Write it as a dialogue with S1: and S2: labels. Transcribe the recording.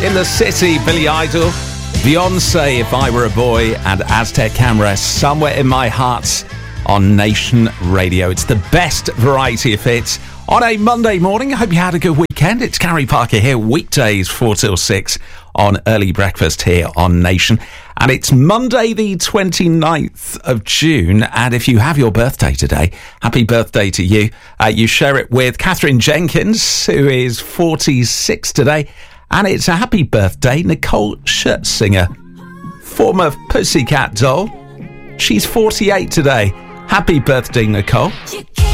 S1: In the City, Billy Idol, Beyonce, If I Were a Boy, and Aztec Camera, Somewhere in My Heart on Nation Radio. It's the best variety of hits on a Monday morning. I hope you had a good weekend. It's Gary Parker here, weekdays 4 till 6 on Early Breakfast here on Nation. And it's Monday the 29th of June. And if you have your birthday today, happy birthday to you. You share it with Catherine Jenkins, who is 46 today. And it's a happy birthday, Nicole Scherzinger, former Pussycat Doll. She's 48 today. Happy birthday, Nicole.